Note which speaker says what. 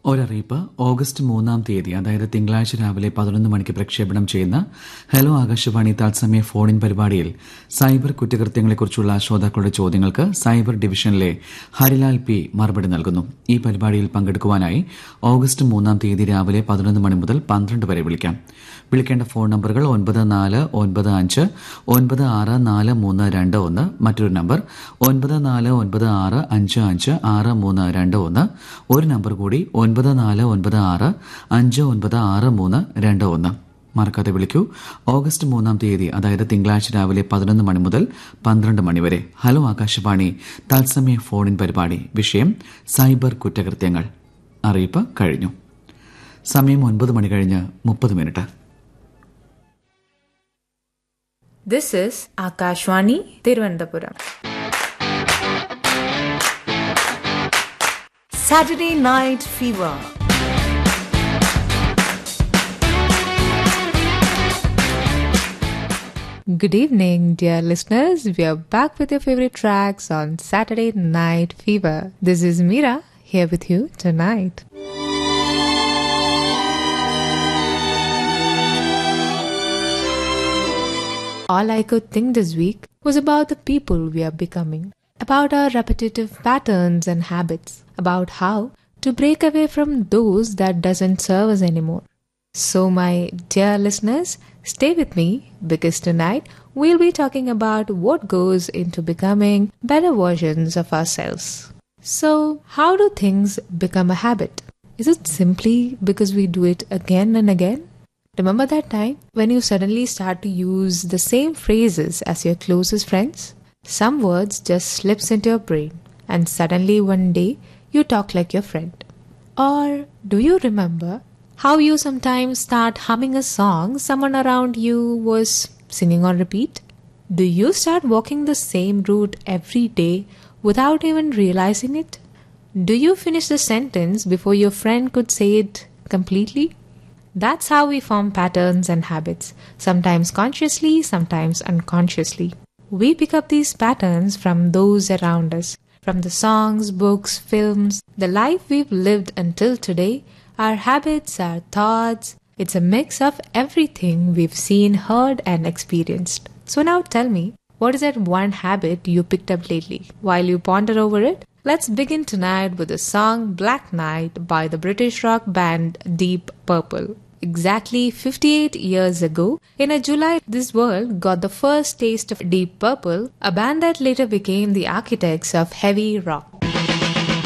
Speaker 1: ഒരറിയിപ്പ്. August 3-ാം തീയതി, അതായത് തിങ്കളാഴ്ച രാവിലെ 11 മണിക്ക് പ്രക്ഷേപണം ചെയ്യുന്ന ഹലോ ആകാശവാണി തത്സമയ ഫോൺ ഇൻ പരിപാടിയിൽ സൈബർ കുറ്റകൃത്യങ്ങളെക്കുറിച്ചുള്ള ശ്രോതാക്കളുടെ ചോദ്യങ്ങൾക്ക് സൈബർ ഡിവിഷനിലെ ഹരിലാൽ പി മറുപടി നൽകുന്നു. ഈ പരിപാടിയിൽ പങ്കെടുക്കുവാനായി ഓഗസ്റ്റ് 3-ാം തീയതി രാവിലെ 11 മണി മുതൽ 12 വരെ വിളിക്കാം. വിളിക്കേണ്ട ഫോൺ നമ്പറുകൾ 9495964321, മറ്റൊരു നമ്പർ 9496556321, ഒരു നമ്പർ കൂടി 9496596321. മറക്കാതെ വിളിക്കൂ. ഓഗസ്റ്റ് 3-ാം തീയതി, അതായത് തിങ്കളാഴ്ച രാവിലെ 11 മണി മുതൽ 12 മണി വരെ ഹലോ ആകാശവാണി തത്സമയ ഫോൺ ഇൻ പരിപാടി. വിഷയം സൈബർ കുറ്റകൃത്യങ്ങൾ. അറിയിപ്പ് കഴിഞ്ഞു. സമയം 9 മണി കഴിഞ്ഞ് 30 minute.
Speaker 2: This is Akashvani, Thiruvananthapuram. Saturday Night Fever. Good evening, dear listeners. We are back with your favorite tracks on Saturday Night Fever. This is Meera here with you tonight. All I could think this week was about the people we are becoming, about our repetitive patterns and habits, about how to break away from those that doesn't serve us anymore. So my dear listeners, stay with me because tonight we'll be talking about what goes into becoming better versions of ourselves. So, how do things become a habit? Is it simply because we do it again and again? Remember that time when you suddenly start to use the same phrases as your closest friends? Some words just slips into your brain and suddenly one day you talk like your friend. Or do you remember how you sometimes start humming a song someone around you was singing on repeat? Do you start walking the same route every day without even realizing it? Do you finish the sentence before your friend could say it completely? That's how we form patterns and habits, sometimes consciously, sometimes unconsciously. We pick up these patterns from those around us, from the songs, books, films, the life we've lived until today, our habits, our thoughts. It's a mix of everything we've seen, heard, and experienced. So now tell me, what is that one habit you picked up lately? While you ponder over it, let's begin tonight with the song Black Knight by the British rock band Deep Purple. Exactly 58 years ago, in a July, this world got the first taste of Deep Purple, a band that later became the architects of heavy rock.